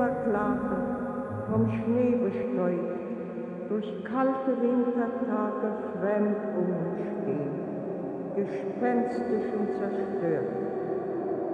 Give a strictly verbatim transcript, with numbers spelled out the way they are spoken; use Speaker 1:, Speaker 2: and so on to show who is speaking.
Speaker 1: Fieberklage, vom Schnee bestäubt, durch kalte Wintertage fremd um uns stehen, gespenstisch und zerstört.